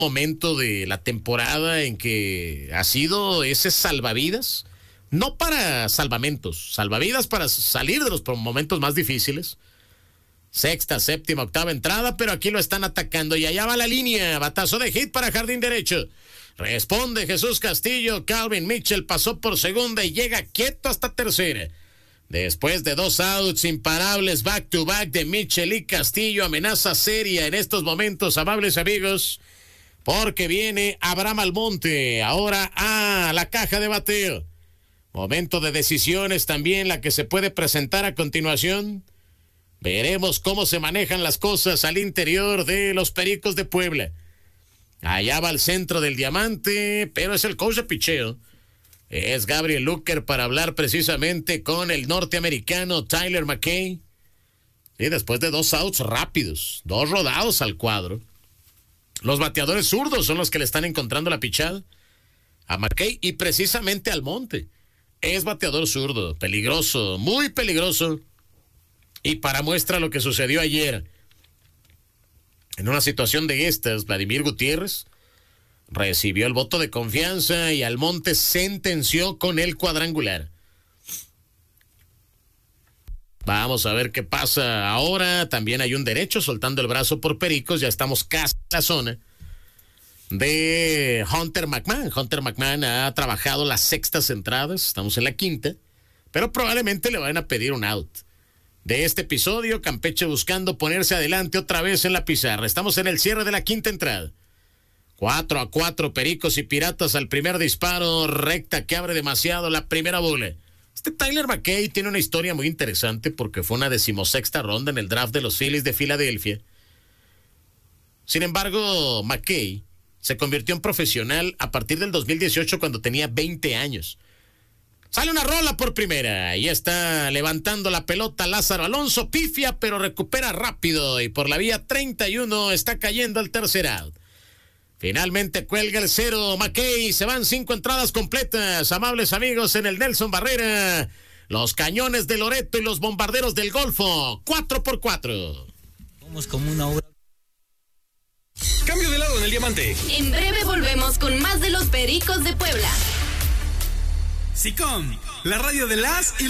momento de la temporada en que ha sido ese salvavidas, no para salvamentos, salvavidas para salir de los momentos más difíciles. Sexta, séptima, octava entrada, pero aquí lo están atacando y allá va la línea, batazo de hit para jardín derecho. Responde Jesús Castillo, Calvin Mitchell pasó por segunda y llega quieto hasta tercera. Después de 2 outs imparables back to back de Mitchell y Castillo, amenaza seria en estos momentos, amables amigos, porque viene Abraham Almonte ahora a la caja de bateo. Momento de decisiones también la que se puede presentar a continuación. Veremos cómo se manejan las cosas al interior de los Pericos de Puebla. Allá va al centro del diamante, pero es el coach de picheo. Es Gabriel Luker para hablar precisamente con el norteamericano Tyler McKay. Y después de 2 outs rápidos, 2 rodados al cuadro. Los bateadores zurdos son los que le están encontrando la pichada a McKay y precisamente al Monte. Es bateador zurdo, peligroso, muy peligroso. Y para muestra lo que sucedió ayer. En una situación de estas, Vladimir Gutiérrez recibió el voto de confianza y Almonte sentenció con el cuadrangular. Vamos a ver qué pasa ahora. También hay un derecho soltando el brazo por Pericos. Ya estamos casi en la zona de Hunter McMahon. Hunter McMahon ha trabajado las sextas entradas. Estamos en la quinta. Pero probablemente le van a pedir un out. De este episodio, Campeche buscando ponerse adelante otra vez en la pizarra. Estamos en el cierre de la quinta entrada. 4-4, Pericos y Piratas al primer disparo, recta que abre demasiado la primera bola. Tyler McKay tiene una historia muy interesante porque fue una 16ª ronda en el draft de los Phillies de Filadelfia. Sin embargo, McKay se convirtió en profesional a partir del 2018 cuando tenía 20 años. Sale una rola por primera, y está levantando la pelota Lázaro Alonso, pifia pero recupera rápido y por la vía 31 está cayendo al tercer out. Finalmente cuelga el 0, McKay, se van 5 entradas completas, amables amigos, en el Nelson Barrera. Los Cañones de Loreto y los Bombarderos del Golfo, 4-4. Somos como una obra. Cambio de lado en el diamante. En breve volvemos con más de los Pericos de Puebla. SICOM, la radio de las y